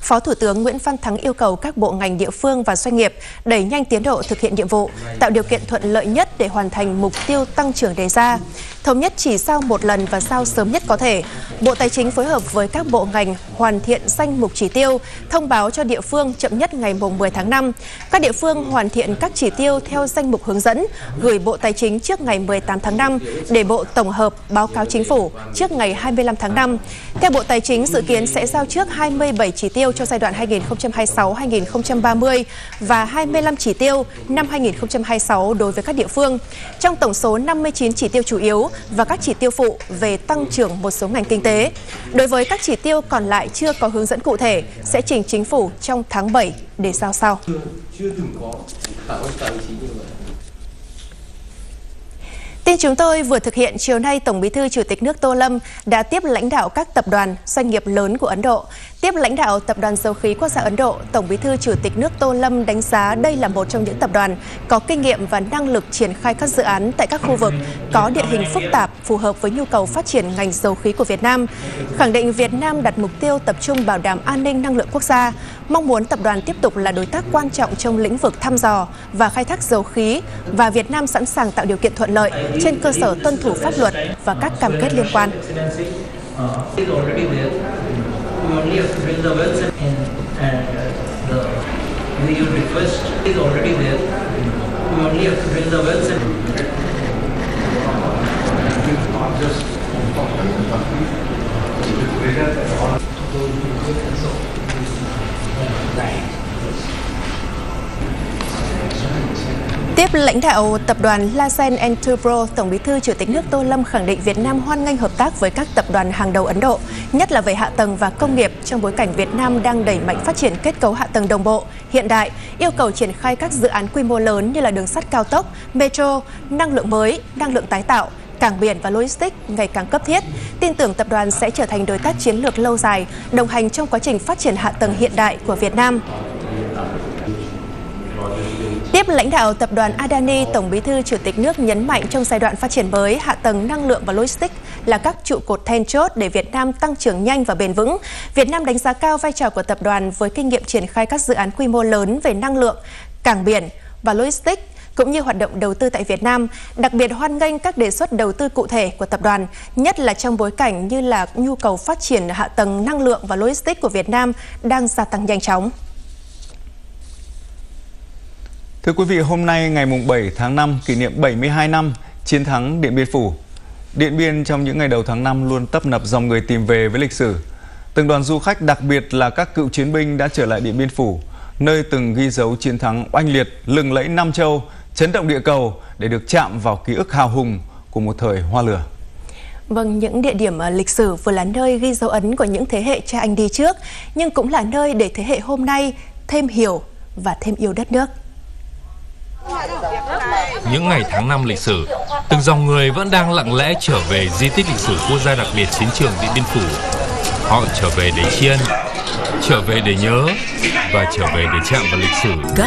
Phó Thủ tướng Nguyễn Văn Thắng yêu cầu các bộ ngành địa phương và doanh nghiệp đẩy nhanh tiến độ thực hiện nhiệm vụ, tạo điều kiện thuận lợi nhất để hoàn thành mục tiêu tăng trưởng đề ra. Thống nhất chỉ giao một lần và giao sớm nhất có thể. Bộ Tài chính phối hợp với các bộ ngành hoàn thiện danh mục chỉ tiêu, thông báo cho địa phương chậm nhất ngày 10 tháng 5. Các địa phương hoàn thiện các chỉ tiêu theo danh mục hướng dẫn, gửi Bộ Tài chính trước ngày 18 tháng 5 để Bộ tổng hợp báo cáo Chính phủ trước ngày 25 tháng 5. Theo Bộ Tài chính, dự kiến sẽ giao trước 27 chỉ tiêu cho giai đoạn 2026-2030 và 25 chỉ tiêu năm 2026 đối với các địa phương. Trong tổng số 59 chỉ tiêu chủ yếu và các chỉ tiêu phụ về tăng trưởng một số ngành kinh tế. Đối với các chỉ tiêu còn lại chưa có hướng dẫn cụ thể, sẽ trình Chính phủ trong tháng 7 để giao sau. Tin chúng tôi vừa thực hiện, chiều nay Tổng Bí thư Chủ tịch nước Tô Lâm đã tiếp lãnh đạo các tập đoàn, doanh nghiệp lớn của Ấn Độ. Tiếp lãnh đạo Tập đoàn Dầu khí Quốc gia Ấn Độ, Tổng Bí thư Chủ tịch nước Tô Lâm đánh giá đây là một trong những tập đoàn có kinh nghiệm và năng lực triển khai các dự án tại các khu vực có địa hình phức tạp, phù hợp với nhu cầu phát triển ngành dầu khí của Việt Nam. Khẳng định Việt Nam đặt mục tiêu tập trung bảo đảm an ninh năng lượng quốc gia, mong muốn tập đoàn tiếp tục là đối tác quan trọng trong lĩnh vực thăm dò và khai thác dầu khí, và Việt Nam sẵn sàng tạo điều kiện thuận lợi trên cơ sở tuân thủ pháp luật và các cam kết liên quan. Tiếp lãnh đạo tập đoàn Larsen & Toubro, Tổng Bí thư Chủ tịch nước Tô Lâm khẳng định Việt Nam hoan nghênh hợp tác với các tập đoàn hàng đầu Ấn Độ, nhất là về hạ tầng và công nghiệp trong bối cảnh Việt Nam đang đẩy mạnh phát triển kết cấu hạ tầng đồng bộ, hiện đại, yêu cầu triển khai các dự án quy mô lớn như là đường sắt cao tốc, metro, năng lượng mới, năng lượng tái tạo, cảng biển và logistics ngày càng cấp thiết. Tin tưởng tập đoàn sẽ trở thành đối tác chiến lược lâu dài, đồng hành trong quá trình phát triển hạ tầng hiện đại của Việt Nam. Tiếp lãnh đạo tập đoàn Adani, Tổng Bí thư Chủ tịch nước nhấn mạnh trong giai đoạn phát triển mới, hạ tầng năng lượng và logistics là các trụ cột then chốt để Việt Nam tăng trưởng nhanh và bền vững. Việt Nam đánh giá cao vai trò của tập đoàn với kinh nghiệm triển khai các dự án quy mô lớn về năng lượng, cảng biển và logistics, cũng như hoạt động đầu tư tại Việt Nam, đặc biệt hoan nghênh các đề xuất đầu tư cụ thể của tập đoàn, nhất là trong bối cảnh như là nhu cầu phát triển hạ tầng năng lượng và logistics của Việt Nam đang gia tăng nhanh chóng. Thưa quý vị, hôm nay ngày 7 tháng 5 kỷ niệm 72 năm chiến thắng Điện Biên Phủ. Điện Biên trong những ngày đầu tháng 5 luôn tấp nập dòng người tìm về với lịch sử. Từng đoàn du khách, đặc biệt là các cựu chiến binh đã trở lại Điện Biên Phủ, nơi từng ghi dấu chiến thắng oanh liệt, lừng lẫy Nam Châu, chấn động địa cầu để được chạm vào ký ức hào hùng của một thời hoa lửa. Vâng, những địa điểm lịch sử vừa là nơi ghi dấu ấn của những thế hệ cha anh đi trước, nhưng cũng là nơi để thế hệ hôm nay thêm hiểu và thêm yêu đất nước. Những ngày tháng 5 lịch sử, từng dòng người vẫn đang lặng lẽ trở về di tích lịch sử quốc gia đặc biệt chiến trường Điện Biên Phủ. Họ trở về để tri ân, trở về để nhớ và trở về để chạm vào lịch sử.